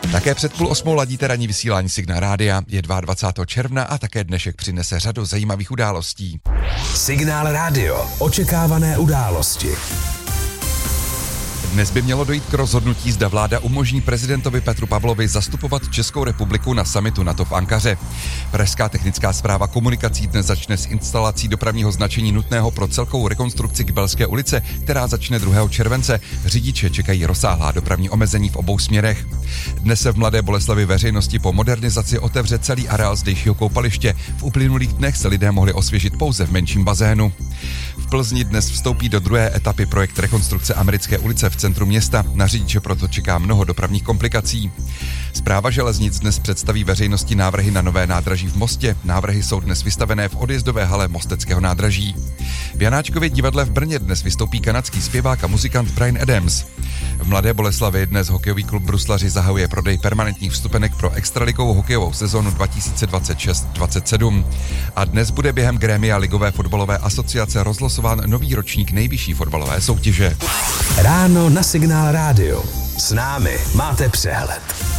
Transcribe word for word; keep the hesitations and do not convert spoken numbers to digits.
Také před půl osmou ladíte ranní vysílání Signál rádia. Je dvacátého druhého června a také dnešek přinese řadu zajímavých událostí. Signál rádio. Očekávané události. Dnes by mělo dojít k rozhodnutí, zda vláda umožní prezidentovi Petru Pavlovi zastupovat Českou republiku na summitu NATO v Ankaře. Pražská technická správa komunikací dnes začne s instalací dopravního značení nutného pro celkovou rekonstrukci Kybelské ulice, která začne druhého července. Řidiče čekají rozsáhlá dopravní omezení v obou směrech. Dnes se v Mladé Boleslavi veřejnosti po modernizaci otevře celý areál zdejšího koupaliště. V uplynulých dnech se lidé mohli osvěžit pouze v menším bazénu. V Plzni dnes vstoupí do druhé etapy projekt rekonstrukce Americké ulice v centru města. Na řidiče proto čeká mnoho dopravních komplikací. Správa železnic dnes představí veřejnosti návrhy na nové nádraží v Mostě. Návrhy jsou dnes vystavené v odjezdové hale Mosteckého nádraží. V Janáčkově divadle v Brně dnes vystoupí kanadský zpěvák a muzikant Bryan Adams. V Mladé Boleslavi dnes hokejový klub Bruslaři zahajuje prodej permanentních vstupenek pro extraligovou hokejovou sezonu dva tisíce dvacet šest dvacet sedm. A dnes bude během grémia Ligové fotbalové asociace rozlosován nový ročník nejvyšší fotbalové soutěže. Ráno na Signál rádio. S námi máte přehled.